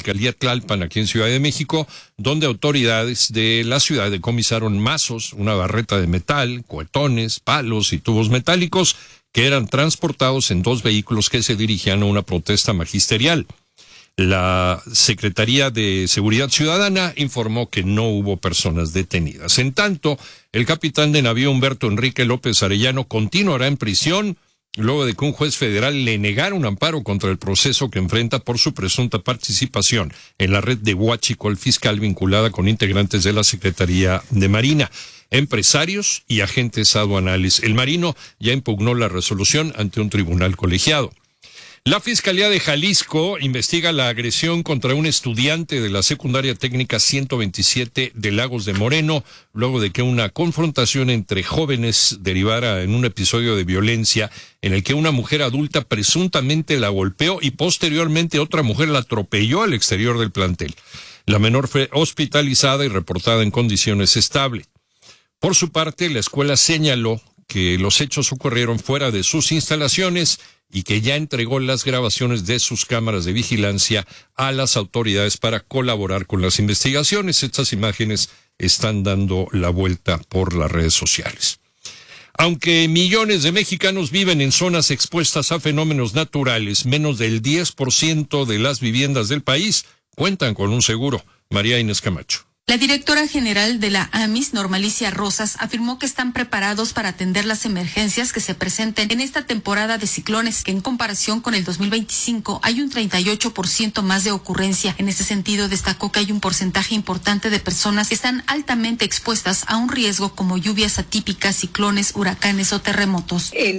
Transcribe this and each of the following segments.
Fiscalía Tlalpan, aquí en Ciudad de México, donde autoridades de la ciudad decomisaron mazos, una barreta de metal, cohetones, palos y tubos metálicos que eran transportados en 2 vehículos que se dirigían a una protesta magisterial. La Secretaría de Seguridad Ciudadana informó que no hubo personas detenidas. En tanto, el capitán de navío Humberto Enrique López Arellano continuará en prisión luego de que un juez federal le negara un amparo contra el proceso que enfrenta por su presunta participación en la red de huachicol fiscal vinculada con integrantes de la Secretaría de Marina, empresarios y agentes aduanales. El marino ya impugnó la resolución ante un tribunal colegiado. La Fiscalía de Jalisco investiga la agresión contra un estudiante de la Secundaria Técnica 127 de Lagos de Moreno, luego de que una confrontación entre jóvenes derivara en un episodio de violencia en el que una mujer adulta presuntamente la golpeó y posteriormente otra mujer la atropelló al exterior del plantel. La menor fue hospitalizada y reportada en condiciones estables. Por su parte, la escuela señaló que los hechos ocurrieron fuera de sus instalaciones y que ya entregó las grabaciones de sus cámaras de vigilancia a las autoridades para colaborar con las investigaciones. Estas imágenes están dando la vuelta por las redes sociales. Aunque millones de mexicanos viven en zonas expuestas a fenómenos naturales, menos del 10% de las viviendas del país cuentan con un seguro. María Inés Camacho. La directora general de la AMIS, Normalicia Rosas, afirmó que están preparados para atender las emergencias que se presenten en esta temporada de ciclones, que en comparación con el 2025 hay un 38% más de ocurrencia. En ese sentido, destacó que hay un porcentaje importante de personas que están altamente expuestas a un riesgo como lluvias atípicas, ciclones, huracanes o terremotos. El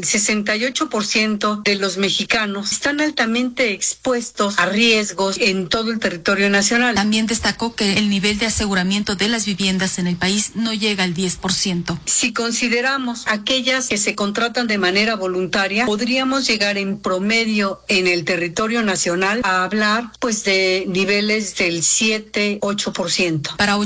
68% de los mexicanos están altamente expuestos a riesgos en todo el territorio nacional. También destacó que el nivel de aseguramiento de las viviendas en el país no llega al 10%. Si consideramos aquellas que se contratan de manera voluntaria, podríamos llegar en promedio en el territorio nacional a hablar de niveles del 7-8%. Para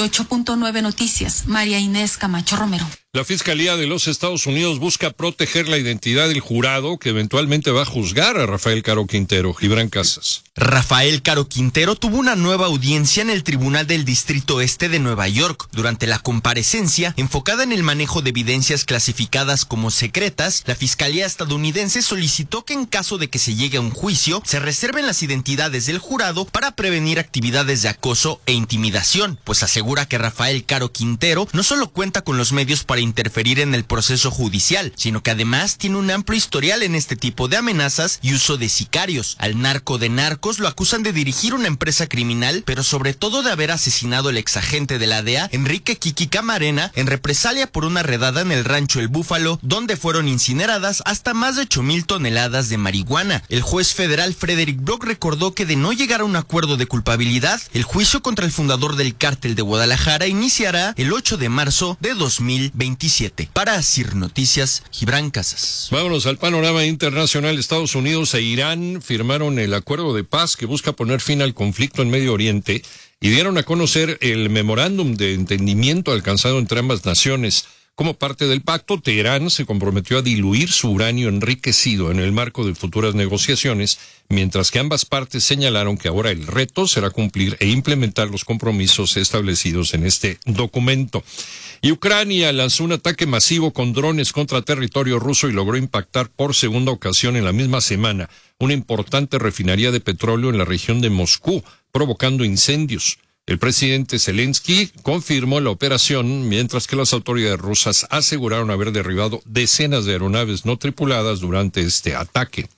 88.9 Noticias, María Inés Camacho Romero. La Fiscalía de los Estados Unidos busca proteger la identidad del jurado que eventualmente va a juzgar a Rafael Caro Quintero. Gibran Casas. Rafael Caro Quintero tuvo una nueva audiencia en el Tribunal del Distrito Este de Nueva York. Durante la comparecencia, enfocada en el manejo de evidencias clasificadas como secretas, la Fiscalía estadounidense solicitó que en caso de que se llegue a un juicio, se reserven las identidades del jurado para prevenir actividades de acoso e intimidación, pues asegura que Rafael Caro Quintero no solo cuenta con los medios para interferir en el proceso judicial, sino que además tiene un amplio historial en este tipo de amenazas y uso de sicarios. Al narco de narcos lo acusan de dirigir una empresa criminal, pero sobre todo de haber asesinado al exagente de la DEA, Enrique Kiki Camarena, en represalia por una redada en el rancho El Búfalo, donde fueron incineradas hasta más de 8,000 toneladas de marihuana. El juez federal Frederick Block recordó que de no llegar a un acuerdo de culpabilidad, el juicio contra el fundador del cártel de Guadalajara iniciará el 8 de marzo de 2027. Para CIR Noticias, Gibran Casas. Vámonos al panorama internacional. Estados Unidos e Irán firmaron el acuerdo de paz que busca poner fin al conflicto en Medio Oriente y dieron a conocer el memorándum de entendimiento alcanzado entre ambas naciones. Como parte del pacto, Teherán se comprometió a diluir su uranio enriquecido en el marco de futuras negociaciones, mientras que ambas partes señalaron que ahora el reto será cumplir e implementar los compromisos establecidos en este documento. Y Ucrania lanzó un ataque masivo con drones contra territorio ruso y logró impactar por segunda ocasión en la misma semana una importante refinería de petróleo en la región de Moscú, provocando incendios. El presidente Zelensky confirmó la operación, mientras que las autoridades rusas aseguraron haber derribado decenas de aeronaves no tripuladas durante este ataque.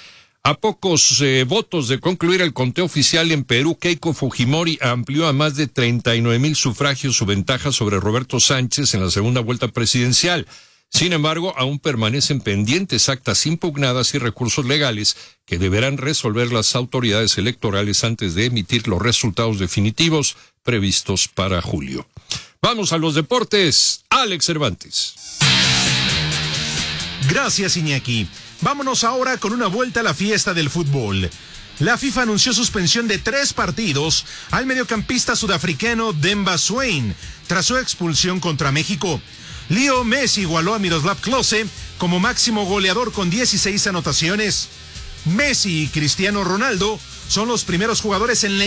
A pocos votos de concluir el conteo oficial en Perú, Keiko Fujimori amplió a más de 39,000 sufragios su ventaja sobre Roberto Sánchez en la segunda vuelta presidencial. Sin embargo, aún permanecen pendientes actas impugnadas y recursos legales que deberán resolver las autoridades electorales antes de emitir los resultados definitivos previstos para julio. Vamos a los deportes. Alex Cervantes. Gracias, Iñaki. Vámonos ahora con una vuelta a la fiesta del fútbol. La FIFA anunció suspensión de 3 partidos al mediocampista sudafricano Demba Swain tras su expulsión contra México. Leo Messi igualó a Miroslav Klose como máximo goleador con 16 anotaciones. Messi y Cristiano Ronaldo son los primeros jugadores en la